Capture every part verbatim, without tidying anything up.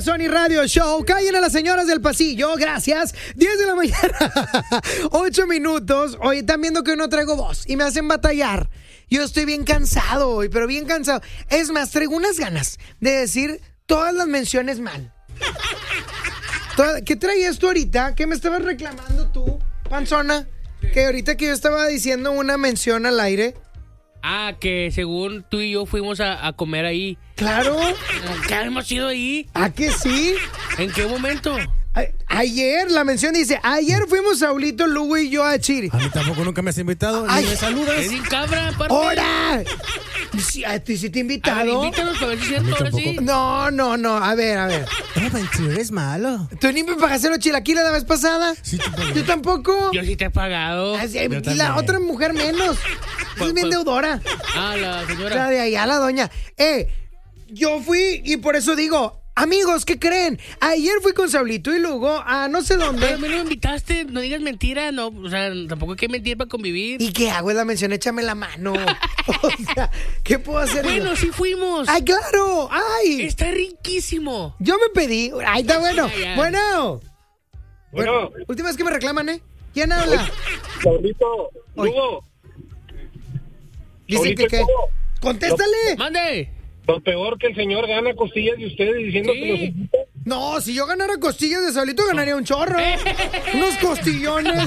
de Sony Radio Show. Callen a las señoras del pasillo, gracias. diez de la mañana, ocho minutos. Oye, están viendo que no traigo voz y me hacen batallar. Yo estoy bien cansado hoy, pero bien cansado. Es más, traigo unas ganas de decir todas las menciones mal. ¿Qué traías tú ahorita? ¿Qué me estabas reclamando tú, panzona? Que ahorita que yo estaba diciendo una mención al aire. Ah, que según tú y yo fuimos a, a comer ahí. Claro. ¿Qué hemos ido ahí? ¿A que sí? ¿En qué momento? A- ayer, la mención dice, ayer fuimos Saulito, Lugo y yo a Chiri. A mí tampoco nunca me has invitado, Ay. ni me saludas. Es sin cabra, aparte. ¡Hora! Sí, a ti sí te he A ver, invitado. invítanos para ver si es A mí cierto, ahora sí. tampoco. No, no, no. A ver, a ver. No, Ventura, eres malo. ¿Tú ni me pagaste los chilaquiles la vez pasada? Sí, tú también. Yo tampoco. Yo sí te he pagado. Así, Yo y la también. otra mujer menos. Es bien cuál? deudora. Ah, la La señora. de allá, la doña. Eh, yo fui y por eso digo, amigos, ¿qué creen? Ayer fui con Saulito y Lugo a no sé Pero a dónde. mí no me invitaste, no digas mentira, no, o sea, tampoco hay que mentir para convivir. ¿Y qué hago? Es la mención, échame la mano. O sea, ¿qué puedo hacer? Bueno, sí fuimos. ¡Ay, claro! ¡Ay! Está riquísimo. Yo me pedí. ¡Ay, está bueno! Ya, ya. Bueno. Bueno, Última vez que me reclaman, ¿eh? ¿Quién habla? Saulito, Oy. Lugo, Dice Saulito que qué. y Lugo, ¡Contéstale! Mande. lo peor que el señor gana costillas de ustedes diciendo Sí. que los invita. No, si yo ganara costillas de Saulito, ganaría un chorro. Unos costillones.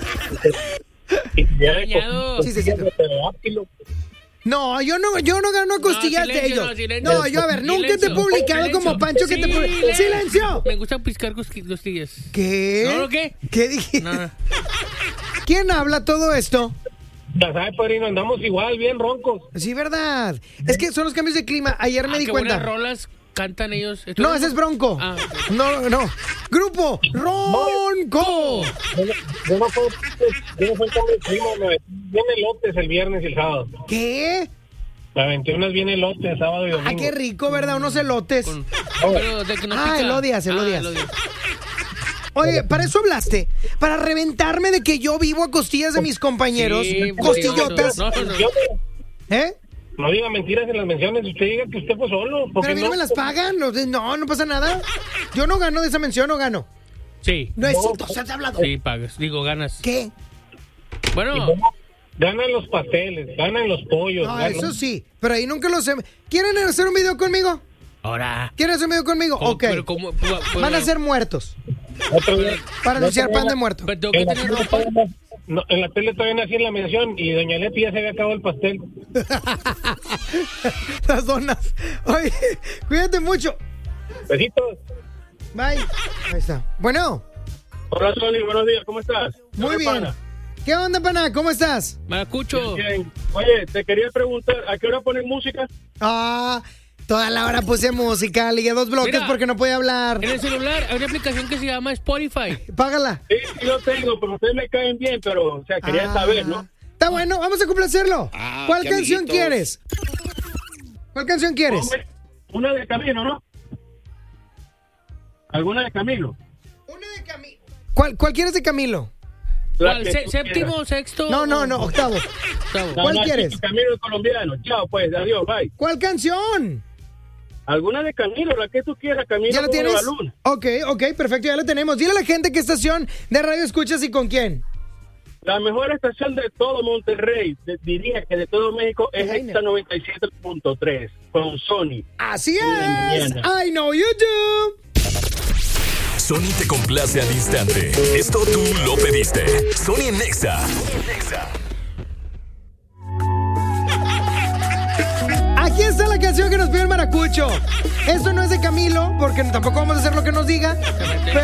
Y ya de Dañado. costillas Sí, sí, sí. de pterodáctilo. No, yo no, yo no gano costillas de silencio, ellos. no, silencio. No, yo a ver, nunca te he Silencio. publicado Silencio. como Pancho que te publica. ¡Silencio! Me gusta piscar cosqui- costillas. ¿Qué? ¿No, no, qué? ¿Qué dije? No, no. ¿Quién habla todo esto? Ya sabes, padrino, andamos igual, bien roncos. Sí, verdad. Es que son los cambios de clima. Ayer me Ah, di qué cuenta. buenas rolas cantan ellos. ¿Esto No, ese es Bronco. Ah, ok. No, no. Grupo Ronco. Yo no, yo no fue, yo no fue con mi primo, me aventé bien elotes el viernes y el sábado. ¿Qué? Me aventé unas bien elotes sábado y domingo. Ah, qué rico, ¿verdad? Unos elotes. Con- Pero de que no Ah, pica. elodias, elodias. elodias. Oye, ¿para eso hablaste? ¿Para reventarme de que yo vivo a costillas de mis compañeros? Sí, Costillotas. No, no, no. Yo, ¿Eh? no diga mentiras en las menciones, usted diga que usted fue solo. Pero Porque a mí no me las pagan. No, no, no pasa nada. Yo no gano de esa mención, no gano. Sí, No es cierto, se ha hablado. sí, pagas. Digo, ganas. ¿Qué? Bueno, Ganan los pasteles, ganan los pollos. No, ganan- eso sí. Pero ahí nunca lo sé. ¿Quieren hacer un video conmigo? ahora. ¿Quieren hacer un video conmigo? ¿Cómo- Ok. pero cómo- pero- pero- Van a ser muertos. Otro día- Para anunciar otro pan día- de muerto. Pero tengo que En la, tener tele ropa. todavía no- no, en la tele todavía no hacían la mención y doña Leti ya se había acabado el pastel. Las donas. Oye, cuídate mucho. Besitos. Bye. Ahí está. Bueno, Hola, Sony, buenos días, ¿cómo estás? muy ¿Qué bien. pana? ¿Qué onda, pana? ¿Cómo estás? Maracucho. Bien. Oye, te quería preguntar, ¿a qué hora ponen música? Ah, toda la hora puse música. Ligué dos bloques Mira. porque no podía hablar. En el celular hay una aplicación que se llama Spotify. Págala. Sí, sí lo tengo, pero ustedes me caen bien, pero, o sea, quería Ah, saber, ¿no? Está bueno, vamos a complacerlo. Ah, ¿Cuál qué canción amiguitos. quieres? ¿Cuál canción quieres? Hombre, una de Camilo, ¿no? ¿Alguna de Camilo? Una de Camilo. ¿Cuál, ¿Cuál quieres de Camilo? La ¿Cuál? que Se- tú ¿Séptimo, quieras. sexto? No, no, no, octavo. Octavo. No, ¿Cuál no, quieres? sí, Camilo es colombiano. Chao, pues, adiós, bye. ¿Cuál canción? ¿Alguna de Camilo? La que tú quieras, Camilo. ¿Ya la con tienes? Balún. Ok, ok, perfecto, ya la tenemos. Dile a la gente qué estación de radio escuchas y con quién. La mejor estación de todo Monterrey, de- diría que de todo México, es Reina. esta noventa y siete punto tres, con Sony. Así la es. mañana. I know you do. Sony te complace al instante. Esto tú lo pediste. Sony en Nexa. Aquí está la canción que nos pidió el Maracucho. Esto no es de Camilo, porque tampoco vamos a hacer lo que nos diga.